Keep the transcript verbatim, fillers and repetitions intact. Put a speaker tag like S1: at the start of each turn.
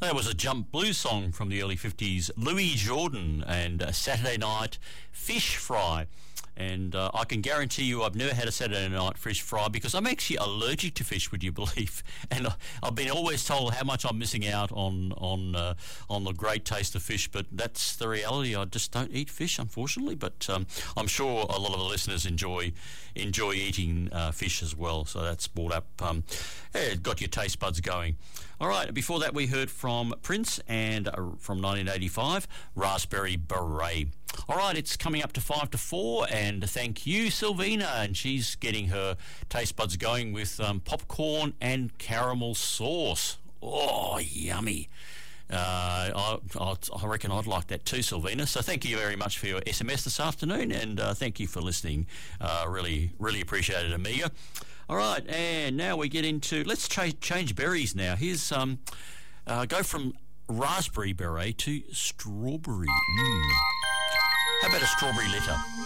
S1: That was a jump blues song from the early fifties. Louis Jordan and uh, Saturday Night Fish Fry. And uh, I can guarantee you I've never had a Saturday night fish fry because I'm actually allergic to fish, would you believe? And uh, I've been always told how much I'm missing out on on uh, on the great taste of fish, but that's the reality. I just don't eat fish, unfortunately, but um, I'm sure a lot of the listeners enjoy enjoy eating uh, fish as well, so that's brought up, um, yeah, got your taste buds going. All right, before that we heard from Prince and uh, from nineteen eighty-five, Raspberry Beret. All right, it's coming up to five to four, and thank you, Sylvina, and she's getting her taste buds going with um, popcorn and caramel sauce. Oh, yummy. Uh, I, I reckon I'd like that too, Sylvina. So thank you very much for your S M S this afternoon, and uh, thank you for listening. Uh, really, really appreciate it, Amiga. All right, and now we get into, let's ch- change berries now. Here's, um, uh, go from raspberry beret to strawberry. Mm. How about a strawberry letter?